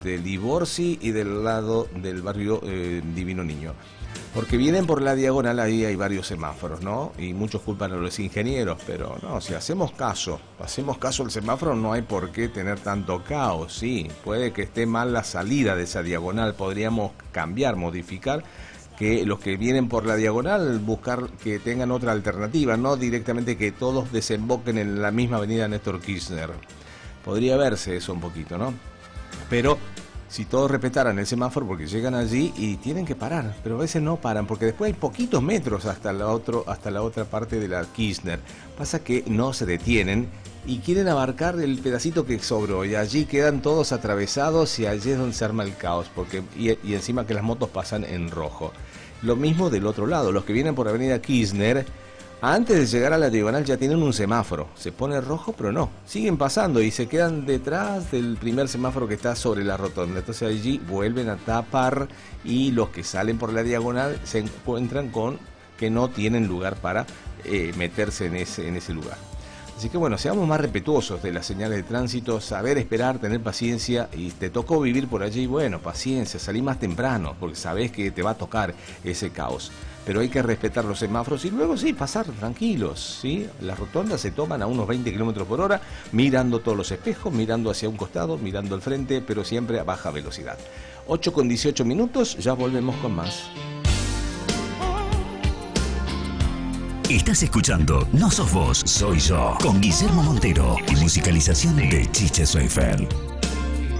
de Liborsi y del lado del barrio Divino Niño. Porque vienen por la diagonal, ahí hay varios semáforos, ¿no? Y muchos culpan a los ingenieros, pero no, si hacemos caso al semáforo, no hay por qué tener tanto caos, sí. Puede que esté mal la salida de esa diagonal, podríamos cambiar, modificar, que los que vienen por la diagonal buscar que tengan otra alternativa, no directamente que todos desemboquen en la misma avenida Néstor Kirchner. Podría verse eso un poquito, ¿no? Pero si todos respetaran el semáforo, porque llegan allí y tienen que parar, pero a veces no paran, porque después hay poquitos metros hasta la otra parte de la Kirchner. Pasa que no se detienen y quieren abarcar el pedacito que sobró, y allí quedan todos atravesados y allí es donde se arma el caos, y encima que las motos pasan en rojo. Lo mismo del otro lado, los que vienen por Avenida Kirchner, antes de llegar a la diagonal ya tienen un semáforo, se pone rojo pero no, siguen pasando y se quedan detrás del primer semáforo que está sobre la rotonda, entonces allí vuelven a tapar y los que salen por la diagonal se encuentran con que no tienen lugar para meterse en ese lugar. Así que bueno, seamos más respetuosos de las señales de tránsito, saber esperar, tener paciencia, y te tocó vivir por allí, bueno, paciencia, salí más temprano, porque sabés que te va a tocar ese caos. Pero hay que respetar los semáforos y luego sí, pasar tranquilos, ¿sí? Las rotondas se toman a unos 20 km por hora, mirando todos los espejos, mirando hacia un costado, mirando al frente, pero siempre a baja velocidad. 8:18, ya volvemos con más. Estás escuchando No Sos Vos, Soy Yo, con Guillermo Montero y musicalización de Chiche Soifel.